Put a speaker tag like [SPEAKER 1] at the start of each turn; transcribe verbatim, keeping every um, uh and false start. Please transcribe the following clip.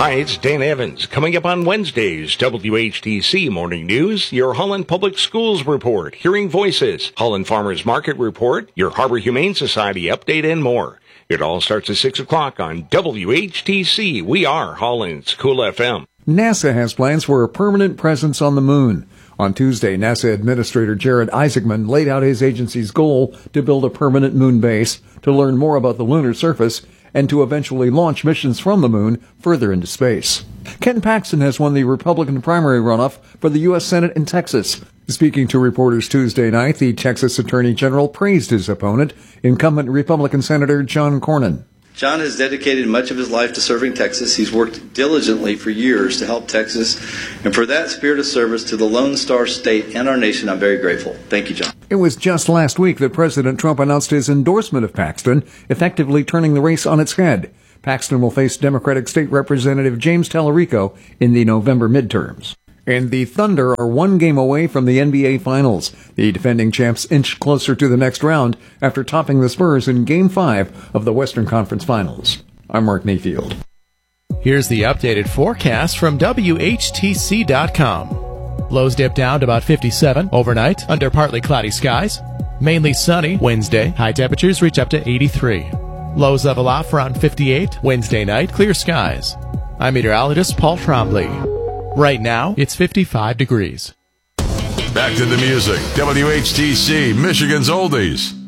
[SPEAKER 1] Hi, it's Dan Evans. Coming up on Wednesday's W H T C Morning News, your Holland Public Schools report, Hearing Voices, Holland Farmers Market report, your Harbor Humane Society update, and more. It all starts at six o'clock on W H T C. We are Holland's Cool F M.
[SPEAKER 2] NASA has plans for a permanent presence on the moon. On Tuesday, NASA Administrator Jared Isaacman laid out his agency's goal to build a permanent moon base, to learn more about the lunar surface, and to eventually launch missions from the moon further into space. Ken Paxton has won the Republican primary runoff for the U S Senate in Texas. Speaking to reporters Tuesday night, the Texas Attorney General praised his opponent, incumbent Republican Senator John Cornyn.
[SPEAKER 3] John has dedicated much of his life to serving Texas. He's worked diligently for years to help Texas, and for that spirit of service to the Lone Star State and our nation, I'm very grateful. Thank you, John.
[SPEAKER 2] It was just last week that President Trump announced his endorsement of Paxton, effectively turning the race on its head. Paxton will face Democratic State Representative James Tallarico in the November midterms. And the Thunder are one game away from the N B A Finals. The defending champs inch closer to the next round after topping the Spurs in Game five of the Western Conference Finals. I'm Mark Mayfield.
[SPEAKER 4] Here's the updated forecast from W H T C dot com. Lows dip down to about fifty-seven overnight under partly cloudy skies. Mainly sunny Wednesday. High temperatures reach up to eighty-three. Lows level off around fifty-eight. Wednesday night, clear skies. I'm meteorologist Paul Trombley. Right now, it's fifty-five degrees.
[SPEAKER 5] Back to the music. W H T C, Michigan's Oldies.